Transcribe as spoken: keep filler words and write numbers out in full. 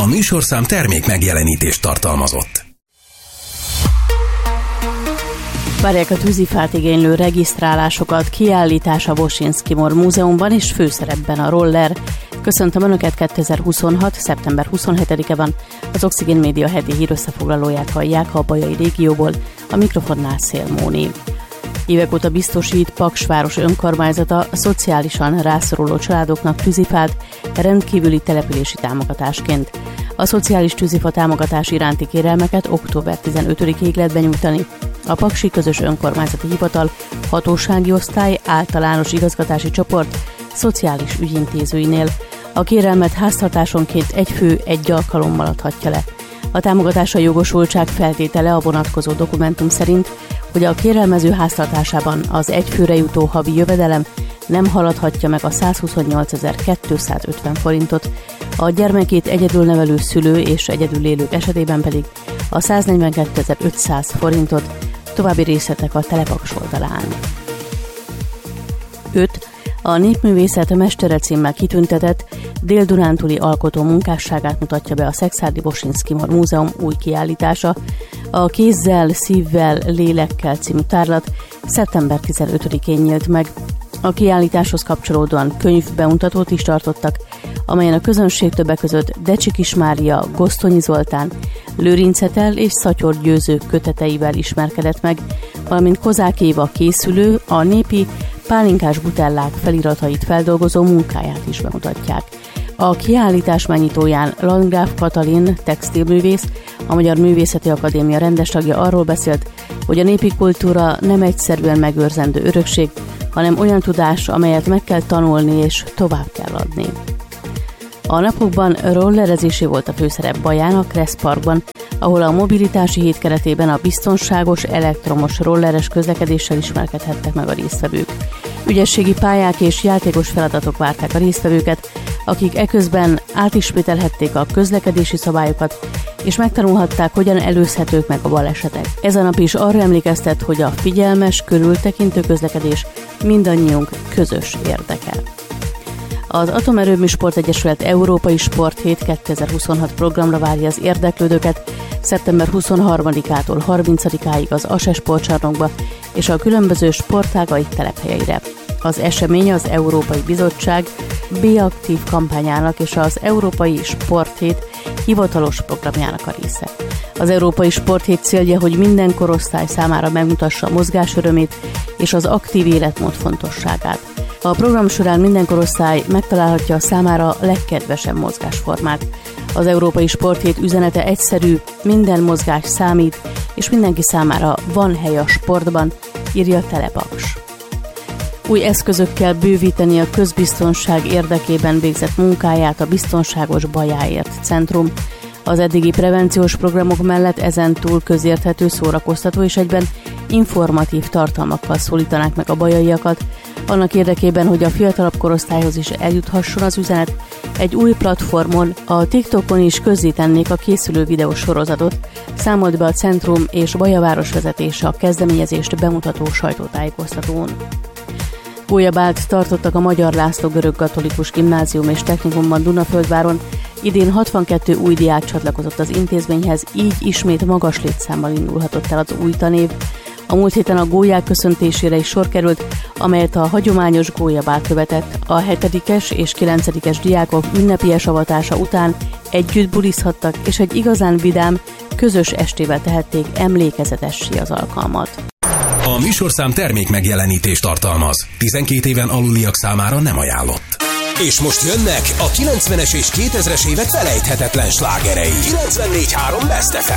műsorszám termék megjelenítést tartalmazott. Várják a tűzifát igénylő regisztrálásokat, kiállítás a Woszyński Mor Múzeumban és főszerepben a roller. Köszöntöm Önöket, kétezer-huszonhat. szeptember huszonhetedike van. Az Oxigén Média heti hírösszefoglalóját hallják a bajai régióból, a mikrofonnál Szél Móni. Évek óta biztosít Paks város önkormányzata a szociálisan rászoruló családoknak tűzifát rendkívüli települési támogatásként. A szociális tűzifa támogatás iránti kérelmeket október tizenötödikéig lehet benyújtani a Paksi Közös Önkormányzati Hivatal hatósági osztály általános igazgatási csoport szociális ügyintézőinél. A kérelmet háztartásonként egy fő egy alkalommal adhatja le. A támogatásra jogosultság feltétele a vonatkozó dokumentum szerint, hogy a kérelmező háztartásában az egy főre jutó havi jövedelem nem haladhatja meg a százhuszonnyolcezer-kétszázötven forintot, a gyermekét egyedül nevelő szülő és egyedül élők esetében pedig a száznegyvenkétezer-ötszáz forintot. További részletek a Telepaks oldalán. öt. A Népművészet Mestere címmel kitüntetett dél-dunántúli alkotó munkásságát mutatja be a Szekszárdi Woszyński Mor Múzeum új kiállítása. A Kézzel, Szívvel, Lélekkel című tárlat szeptember tizenötödikén nyílt meg. A kiállításhoz kapcsolódóan könyvbemutatót is tartottak, amelyen a közönség többek között Decsi Kis Mária, Gosztonyi Zoltán, Lőrinc Etel és Szatyor Győző köteteivel ismerkedett meg, valamint Kozák Éva készülő, a népi pálinkás butellák feliratait feldolgozó munkáját is bemutatják. A kiállítás megnyitóján Landgraf Katalin textilművész, a Magyar Művészeti Akadémia rendes tagja arról beszélt, hogy a népi kultúra nem egyszerűen megőrzendő örökség, hanem olyan tudás, amelyet meg kell tanulni és tovább kell adni. A napokban rollerezésé volt a főszerep Baján, a Kressz Parkban, ahol a mobilitási hét keretében a biztonságos elektromos rolleres közlekedéssel ismerkedhettek meg a résztvevők. Ügyességi pályák és játékos feladatok várták a résztvevőket, akik eközben átismételhették a közlekedési szabályokat, és megtanulhatták, hogyan előzhetők meg a balesetek. Ez a nap is arra emlékeztet, hogy a figyelmes, körültekintő közlekedés mindannyiunk közös érdeke. Az Atomerőmű Sportegyesület Európai Sporthét kétezer-huszonhat programra várja az érdeklődőket szeptember huszonharmadikától harmincadikáig az Ase sportcsarnokba és a különböző sportágai telephelyeire. Az esemény az Európai Bizottság B-aktív kampányának és az Európai Sporthét hivatalos programjának a része. Az Európai Sporthét célja, hogy minden korosztály számára megmutassa a mozgás örömét és az aktív életmód fontosságát. A program során minden korosztály megtalálhatja a számára legkedvesebb mozgásformát. Az Európai Sporthét üzenete egyszerű, minden mozgás számít, és mindenki számára van hely a sportban, írja Telepaks. Új eszközökkel bővíteni a közbiztonság érdekében végzett munkáját a Biztonságos Bajáért Centrum. Az eddigi prevenciós programok mellett ezentúl közérthető, szórakoztató és egyben informatív tartalmakkal szólítanák meg a bajaiakat, annak érdekében, hogy a fiatalabb korosztályhoz is eljuthasson az üzenet, egy új platformon, a TikTokon is közzétennék a készülő videós sorozatot, számolt be a Centrum és Baja városvezetése a kezdeményezést bemutató sajtótájékoztatón. Gólyabált tartottak a Magyar László Görög-katolikus Gimnázium és Technikumban Dunaföldváron. Idén hatvankettő új diák csatlakozott az intézményhez, így ismét magas létszámmal indulhatott el az új tanév. A múlt héten a gólyák köszöntésére is sor került, amelyet a hagyományos gólyabál követett. A hetedikes és kilencedikes diákok ünnepélyes avatása után együtt bulizhattak, és egy igazán vidám, közös estével tehették emlékezetessé az alkalmat. A műsorszám termék megjelenítést tartalmaz. tizenkét éven aluliak számára nem ajánlott. És most jönnek a kilencvenes és kétezres évek felejthetetlen slágerei. kilencvennégy három Best ef em.